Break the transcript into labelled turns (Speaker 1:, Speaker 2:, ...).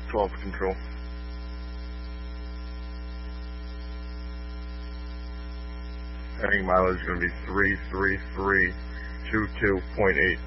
Speaker 1: 12 control. Heading mileage is going to be 33322.8.